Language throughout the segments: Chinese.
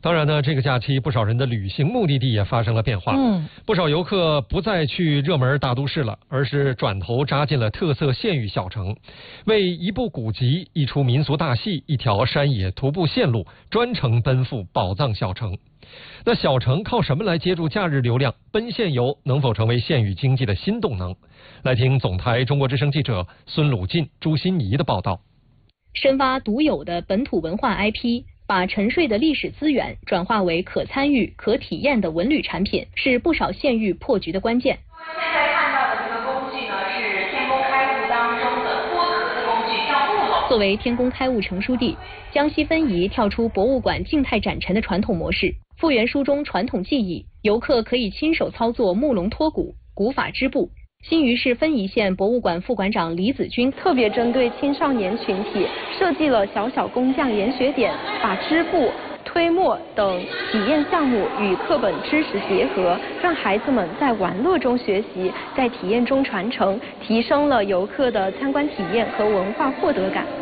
当然呢，这个假期不少人的旅行目的地也发生了变化。不少游客不再去热门大都市了，而是转头扎进了特色县域小城，为一部古籍、一出民俗大戏、一条山野徒步线路，专程奔赴宝藏小城。那小城靠什么来接住假日流量？奔县游能否成为县域经济的新动能？来听总台中国之声记者孙鲁进、朱欣怡的报道。 深挖独有的本土文化 IP， 把沉睡的历史资源转化为可参与、可体验的文旅产品，是不少县域破局的关键。 现在看到的这个工具呢，是天工开物当中的脱壳的工具，叫木篓。 作为天工开物成书地，江西分宜跳出博物馆静态展陈的传统模式，复原书中传统技艺，游客可以亲手操作木笼脱骨、古法织布。新余市分宜县博物馆副馆长李子军特别针对青少年群体设计了小小工匠研学点，把织布、推磨等体验项目与课本知识结合，让孩子们在玩乐中学习，在体验中传承，提升了游客的参观体验和文化获得感。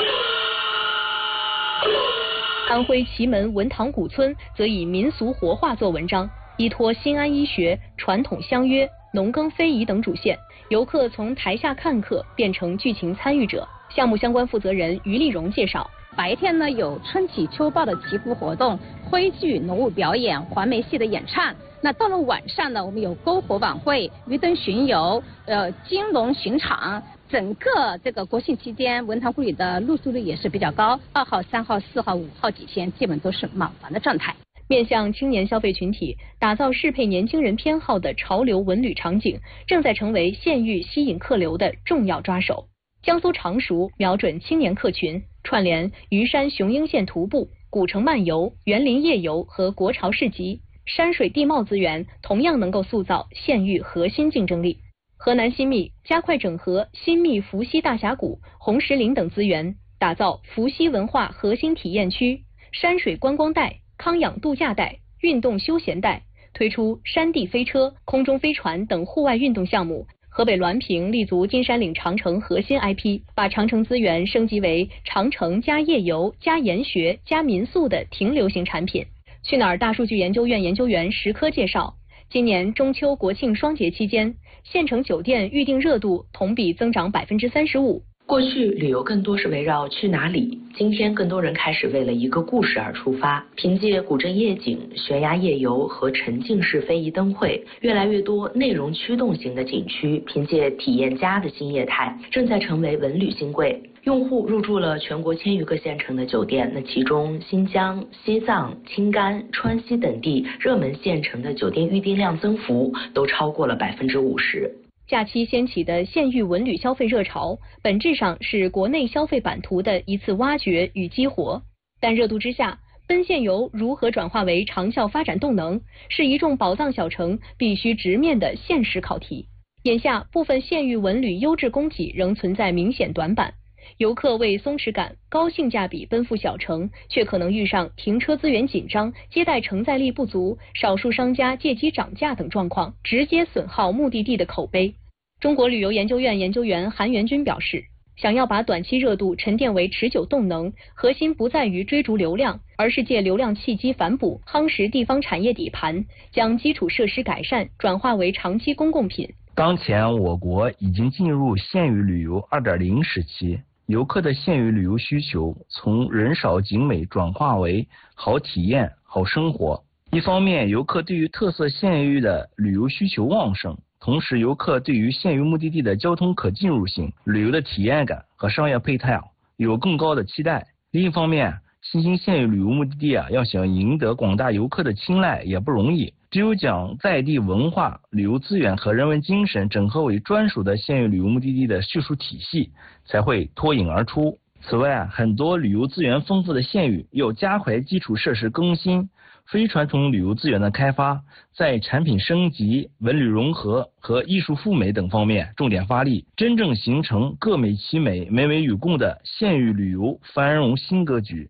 安徽祁门文塘古村则以民俗活化做文章，依托新安医学、传统相约、农耕非遗等主线，游客从台下看客变成剧情参与者。项目相关负责人于丽荣介绍， 白天呢有春祈秋报的祈福活动、徽剧、农务表演、环梅戏的演唱。那到了晚上呢，我们有篝火晚会、鱼灯巡游、金龙巡场。整个这个国庆期间，文塘故里的入住率也是比较高，2号、3号、4号、5号几天基本都是满房的状态。 面向青年消费群体，打造适配年轻人偏好的潮流文旅场景，正在成为县域吸引客流的重要抓手。江苏常熟瞄准青年客群，串联虞山雄鹰线徒步、古城漫游、园林夜游和国潮市集，山水地貌资源同样能够塑造县域核心竞争力。河南新密加快整合新密伏羲大峡谷、红石林等资源，打造伏羲文化核心体验区、山水观光带、康养度假带、运动休闲带，推出山地飞车、空中飞船等户外运动项目。河北滦平立足金山岭长城核心 IP， 把长城资源升级为长城加夜游加研学加民宿的停留型产品。去哪儿大数据研究院研究员石科介绍，今年中秋国庆双节期间，县城酒店预订热度同比增长35%。 过去旅游更多是围绕去哪里，今天更多人开始为了一个故事而出发。凭借古镇夜景、悬崖夜游和沉浸式非遗灯会，越来越多内容驱动型的景区凭借体验家的新业态，正在成为文旅新贵。用户入住了全国1000余个县城的酒店，那其中新疆、西藏、青甘、川西等地热门县城的酒店预订量增幅都超过了50%。 假期掀起的县域文旅消费热潮，本质上是国内消费版图的一次挖掘与激活。但热度之下，奔县游如何转化为长效发展动能，是一众宝藏小城必须直面的现实考题。眼下，部分县域文旅优质供给仍存在明显短板，游客为松弛感、高性价比奔赴小城，却可能遇上停车资源紧张、接待承载力不足、少数商家借机涨价等状况，直接损耗目的地的口碑。中国旅游研究院研究员韩元军表示，想要把短期热度沉淀为持久动能，核心不在于追逐流量，而是借流量契机反哺，夯实地方产业底盘，将基础设施改善转化为长期公共品。 当前我国已经进入县域旅游 2.0 时期，游客的县域旅游需求从人少景美转化为好体验、好生活。一方面，游客对于特色县域的旅游需求旺盛，同时游客对于县域目的地的交通可进入性、旅游的体验感和商业配套有更高的期待。另一方面，新兴县域旅游目的地要想赢得广大游客的青睐也不容易，只有将在地文化、旅游资源和人文精神整合为专属的县域旅游目的地的叙述体系，才会脱颖而出。此外，很多旅游资源丰富的县域要加快基础设施更新、非传统旅游资源的开发，在产品升级、文旅融合和艺术赴美等方面重点发力，真正形成各美其美、美美与共的县域旅游繁荣新格局。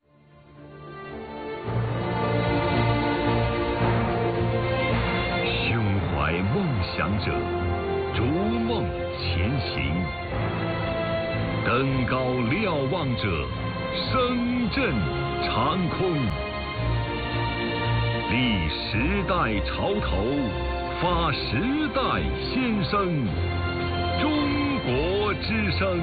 胸怀梦想者，逐梦前行；登高瞭望者，声震长空。 立时代潮头，发时代先声。中国之声。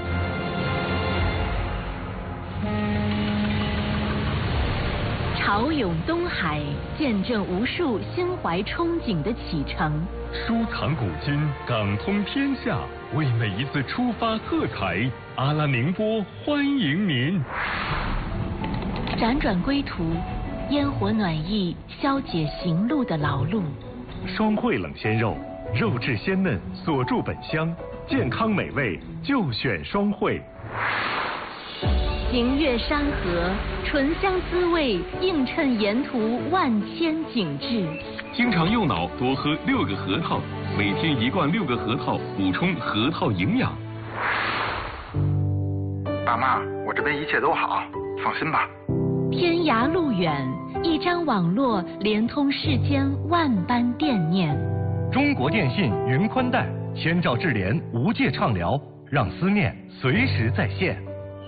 潮涌东海，见证无数心怀憧憬的启程。 收藏古今，港通天下，为每一次出发喝彩。阿拉宁波欢迎您。 辗转归途，烟火暖意消解行路的劳碌。 双汇冷鲜肉，肉质鲜嫩，锁住本香，健康美味就选双汇。 行越山河，醇香滋味映衬沿途万千景致。 经常用脑多喝6个核桃，每天1罐6个核桃，补充核桃营养。 爸妈，我这边一切都好，放心吧。 天涯路远，一张网络连通世间万般惦念。 中国电信云宽带，千兆智联无界畅聊，让思念随时在线。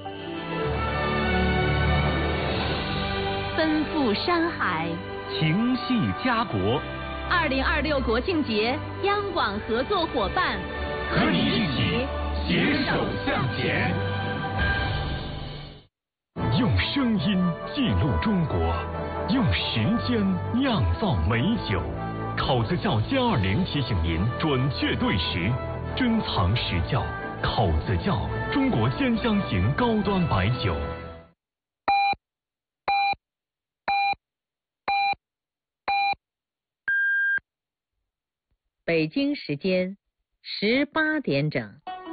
奔赴山海， 情系家国。 2026国庆节，央广合作伙伴， 和你一起携手向前。用声音记录中国，用时间酿造美酒。考子窖+20提醒您准确对时，珍藏实窖。考子窖，中国兼香型高端白酒。 北京时间18点整。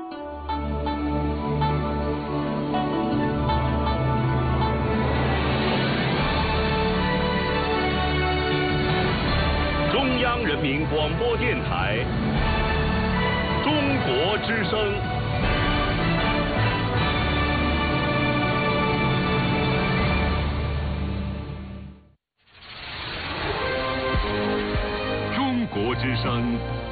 中央人民广播电台，中国之声。中国之声